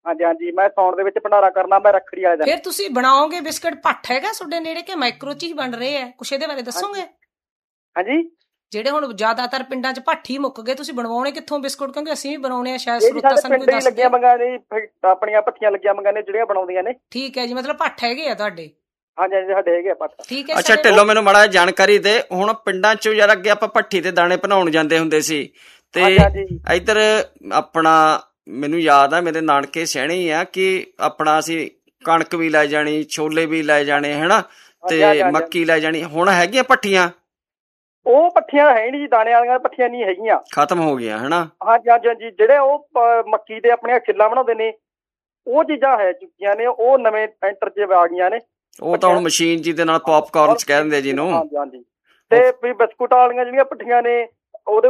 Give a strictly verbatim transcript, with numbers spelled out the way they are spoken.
ਹਾਂਜੀ ਹਾਂਜੀ, ਮੈਂ ਸਾਉਣ ਦੇ ਵਿੱਚ ਭੰਡਾਰਾ ਕਰਨਾ, ਮੈਂ ਰੱਖੜੀ ਵਾਲੇ ਦਿਨ। ਫਿਰ ਤੁਸੀਂ ਬਣਾਓਗੇ ਬਿਸਕਟ, ਭੱਠ ਹੈਗਾ ਤੁਹਾਡੇ ਨੇੜੇ ਕਿ ਮਾਈਕਰੋ ਚ ਹੀ ਬਣ ਰਹੇ ਆ? ਕੁਛ ਇਹਦੇ ਬਾਰੇ ਦੱਸੋਗੇ? ਹਾਂਜੀ, ਜਿਹੜੇ ਹੁਣ ਜ਼ਿਆਦਾਤਰ ਪਿੰਡਾਂ ਚ ਭੱਠ ਹੀ ਮੁੱਕ ਗਏ, ਤੁਸੀਂ ਬਣਵਾਉਣੇ ਕਿੱਥੋਂ ਬਿਸਕੁਟ? ਕਿਉਂਕਿ ਅਸੀਂ ਵੀ ਬਣਾਉਣੇ ਆ, ਸ਼ਾਇਦ ਸਰੋਤਾ ਸਾਨੂੰ ਕੋਈ ਦੱਸ ਲੱਗੀਆਂ ਮੰਗਾਂ ਨੇ, ਆਪਣੀਆਂ ਭੱਠੀਆਂ ਲੱਗੀਆਂ ਮੰਗਾਂ ਨੇ ਜਿਹੜੀਆਂ ਬਣਾਉਂਦੀਆਂ ਨੇ। ਠੀਕ ਹੈ ਜੀ, ਮਤਲਬ ਭੱਠ ਹੈਗੇ ਆ ਤੁਹਾਡੇ? ਹਾਂਜੀ ਹਾਂਜੀ, ਸਾਡੇ ਹੈਗੇ ਆ ਭੱਠ। ਠੀਕ ਹੈ। ਅੱਛਾ ਢਿੱਲੋਂ, ਮੈਨੂੰ ਮਾੜਾ ਜਾਣਕਾਰੀ ਦੇ, ਹੁਣ ਪਿੰਡਾਂ ਚੋਂ ਯਾਰ ਅੱਗੇ ਆਪਾਂ ਭੱਠੀ ਤੇ ਦਾਣੇ ਭਨਾਉਣ ਜਾਂਦੇ ਹੁੰਦੇ ਸੀ, ਤੇ ਇੱਧਰ ਆਪਣਾ ਮੈਨੂੰ ਯਾਦ ਆ ਮੇਰੇ ਨਾਨਕੇ ਸਹਿਣੇ ਹੀ ਆ ਕਿ ਆਪਣਾ ਅਸੀਂ ਕਣਕ ਵੀ ਲੈ ਜਾਣੀ, ਛੋਲੇ ਵੀ ਲੈ ਜਾਣੇ ਹਨਾ, ਤੇ ਮੱਕੀ ਲੈ ਜਾਣੀ। ਹੁਣ ਹੈਗੀਆਂ ਭੱਠੀਆਂ? ਉਹ ਭੱਠੀਆਂ ਹੈ ਨੀ ਜੀ, ਦਾਣੇ ਵਾਲੀਆਂ ਭੱਠੀਆਂ ਨਹੀਂ ਹੈਗੀਆਂ, ਖਤਮ ਹੋ ਗਈਆਂ ਹਨਾ। ਹਾਂਜੀ ਹਾਂਜੀ ਹਾਂਜੀ, ਜਿਹੜੇ ਉਹ ਮੱਕੀ ਦੇ ਆਪਣੀਆਂ ਖਿੱਲਾਂ ਬਣਾਉਂਦੇ ਨੇ ਉਹ ਚੀਜ਼ਾਂ ਹੈ ਚੁੱਕੀਆਂ ਨੇ, ਉਹ ਨਵੇਂ ਐਂਟਰ ਚ ਆ ਗਈਆਂ ਨੇ। ਉਹ ਤਾਂ ਹੁਣ ਮਸ਼ੀਨ ਜਿਹਦੇ ਨਾਲ ਪੌਪਕਾਰਨ ਕਹਿ ਦਿੰਦੇ ਜਿਹਨੂੰ। ਹਾਂਜੀ ਹਾਂਜੀ, ਤੇ ਵੀ ਬਿਸਕੁਟ ਵਾਲੀਆਂ ਜਿਹੜੀਆਂ ਭੱਠੀਆਂ ਨੇ